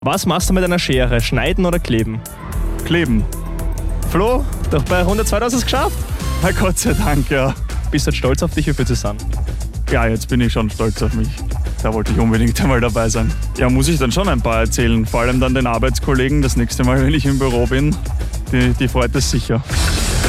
Was machst du mit einer Schere? Schneiden oder kleben? Kleben. Flo, doch bei 102 hast du es geschafft. Na Gott sei Dank, ja. Bist du jetzt stolz auf dich, wie viel zu sein? Ja, jetzt bin ich schon stolz auf mich. Da wollte ich unbedingt einmal dabei sein. Ja, muss ich dann schon ein paar erzählen. Vor allem dann den Arbeitskollegen das nächste Mal, wenn ich im Büro bin. Die freut es sicher.